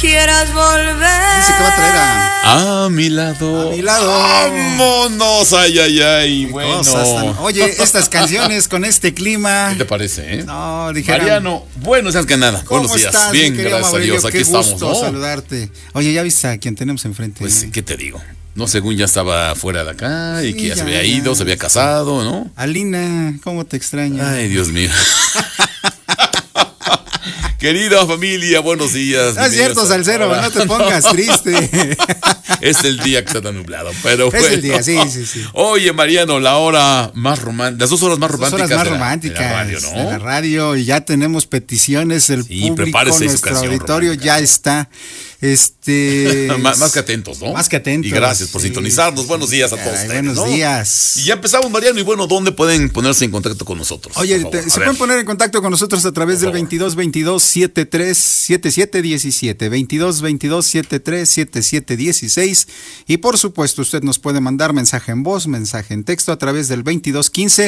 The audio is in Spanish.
quieras volver. Dice que va a traer a mi lado. A mi lado. Vámonos, ay, ay, ay. Bueno. Oye, estas canciones con este clima. ¿Qué te parece, No, dijeron. Mariano, buenos días que nada. Buenos días. Estás, bien, gracias a Dios. Aquí estamos. Qué gusto saludarte. Oye, ¿ya viste a quien tenemos enfrente? Pues, ¿qué te digo? No, según ya estaba fuera de acá y sí, que ya se había ido, se había casado, ¿no? Alina, ¿cómo te extraño? Ay, Dios mío. Querida familia, buenos días. No es cierto, Salcero, no te pongas triste. Es el día que está tan nublado, pero bueno. Es el día, sí. Oye, Mariano, la hora más romántica, las 2 horas más románticas, de la radio, ¿no? De la radio, y ya tenemos peticiones, el público, nuestro auditorio ya está. Más que atentos, ¿no? Más que atentos. Y gracias por sintonizarnos. Buenos días a todos. Buenos días. Y ya empezamos, Mariano, y bueno, ¿dónde pueden ponerse en contacto con nosotros? Oye, se pueden poner en contacto con nosotros a través del 2222-737717, 2222-737716, y por supuesto usted nos puede mandar mensaje en voz, mensaje en texto a través del 2215